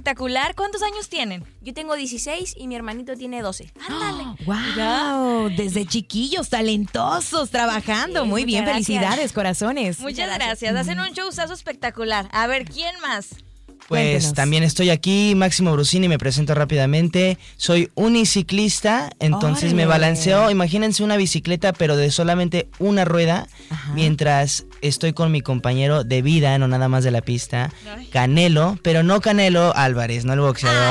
espectacular. ¿Cuántos años tienen? Yo tengo 16 y mi hermanito tiene 12. Ándale. ¡Wow! Desde chiquillos, talentosos, trabajando. Sí, muy bien, muchas gracias. felicidades, corazones. Muchas gracias. Hacen un showzazo espectacular. A ver, ¿quién más? Pues Cuéntenos. también estoy aquí, Máximo Brusini, me presento rápidamente. Soy uniciclista, entonces me ¡Órale! balanceo. Imagínense una bicicleta, pero de solamente una rueda, Ajá. mientras estoy con mi compañero de vida, no nada más de la pista, Ay. Canelo, pero no Canelo Álvarez, no el boxeador,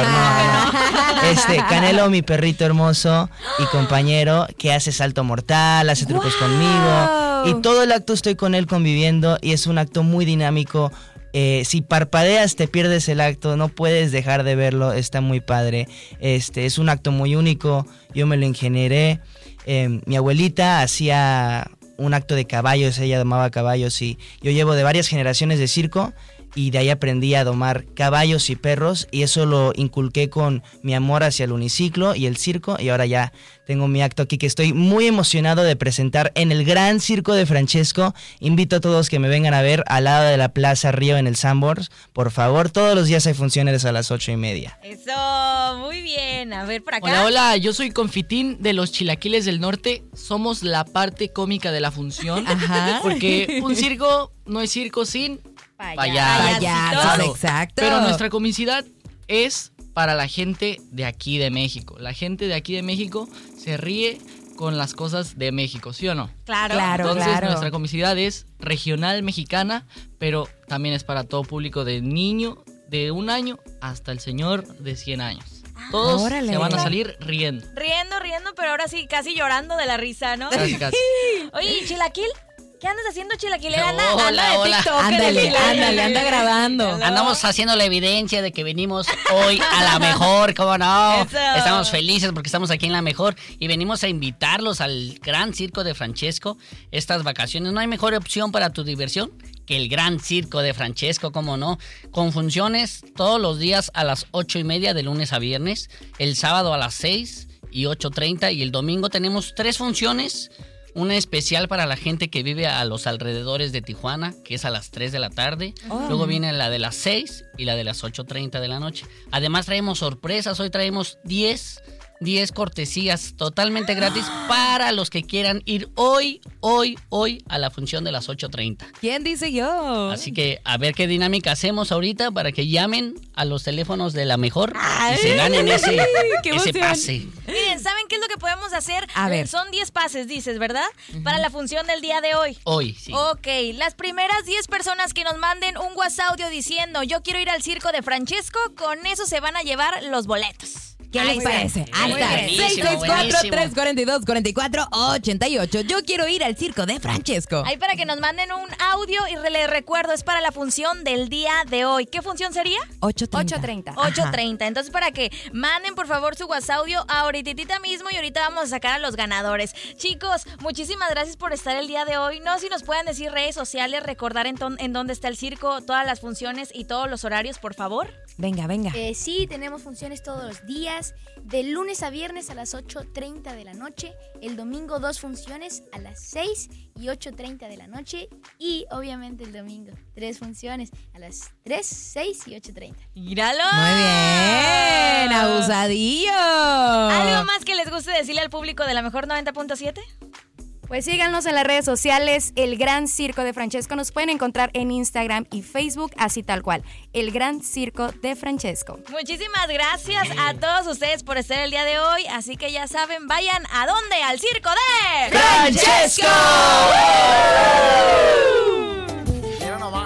no. Canelo, mi perrito hermoso y compañero, que hace salto mortal, hace trucos ¡Guau! conmigo. Y todo el acto estoy con él conviviendo y es un acto muy dinámico. Si parpadeas te pierdes el acto, no puedes dejar de verlo, está muy padre. Es un acto muy único, yo me lo ingenié. Mi abuelita hacía un acto de caballos, ella domaba caballos y yo llevo de varias generaciones de circo y de ahí aprendí a domar caballos y perros y eso lo inculqué con mi amor hacia el uniciclo y el circo y ahora ya tengo mi acto aquí que estoy muy emocionado de presentar en el Gran Circo de Francesco. Invito a todos que me vengan a ver al lado de la Plaza Río en el Sanborns. Por favor, todos los días hay funciones a las 8:30. Eso, muy bien. A ver, por acá. Hola, hola, yo soy Confitín de los Chilaquiles del Norte. Somos la parte cómica de la función. Ajá. Porque un circo no es circo sin Payasos, Claro. exacto. Pero nuestra comicidad es para la gente de aquí de México. La gente de aquí de México se ríe con las cosas de México, ¿sí o no? Claro. Claro. Entonces nuestra comicidad es regional mexicana, pero también es para todo público, de niño de 1 año hasta el señor de 100 años. Todos órale. se van a salir riendo. Riendo, pero ahora sí, casi llorando de la risa, ¿no? Casi, casi. Oye, ¿y Chilaquil? ¿Qué andas haciendo, Chilaquil? Hola, Anda de hola. TikToker, Ándale, Chilaquil. anda grabando. Andamos haciendo la evidencia de que venimos hoy a la mejor, ¿cómo no? Eso. Estamos felices porque estamos aquí en la mejor y venimos a invitarlos al Gran Circo de Francesco. Estas vacaciones, no hay mejor opción para tu diversión que el Gran Circo de Francesco, ¿cómo no? Con funciones todos los días a las 8:30 de lunes a viernes, el sábado a las 6 y 8:30 y el domingo tenemos 3 funciones. Una especial para la gente que vive a los alrededores de Tijuana, que es a las 3 de la tarde. Luego viene la de las 6 y la de las 8:30 de la noche. Además traemos sorpresas. Hoy traemos 10 cortesías totalmente gratis para los que quieran ir hoy a la función de las 8:30. ¿Quién dice yo? Así que a ver qué dinámica hacemos ahorita para que llamen a los teléfonos de la mejor y se ganen ese emoción. pase. Miren, ¿saben qué es lo que podemos hacer? A ver. Son 10 pases, dices, ¿verdad? Para la función del día de hoy. Hoy, sí. Ok, las primeras 10 personas que nos manden un WhatsApp audio diciendo yo quiero ir al circo de Francesco, con eso se van a llevar los boletos. ¿Qué les parece? Ahí está. Buenísimo, 664-342-4488. Yo quiero ir al circo de Francesco. Ahí para que nos manden un audio y les recuerdo, es para la función del día de hoy. ¿Qué función sería? 8:30. 8:30. Entonces, para que manden, por favor, su WhatsApp audio ahorita mismo y ahorita vamos a sacar a los ganadores. Chicos, muchísimas gracias por estar el día de hoy. No, si nos pueden decir redes sociales, recordar en dónde está el circo, todas las funciones y todos los horarios, por favor. Venga. Sí, tenemos funciones todos los días, de lunes a viernes a las 8:30 de la noche, el domingo 2 funciones a las 6 y 8:30 de la noche y obviamente el domingo 3 funciones a las 3, 6 y 8:30. ¡Míralo! Muy bien, abusadillo. ¿Algo más que les guste decirle al público de la mejor 90.7? Pues síganos en las redes sociales, El Gran Circo de Francesco. Nos pueden encontrar en Instagram y Facebook, así tal cual, El Gran Circo de Francesco. Muchísimas gracias a todos ustedes por estar el día de hoy. Así que ya saben, vayan a dónde, al circo de ¡Francesco!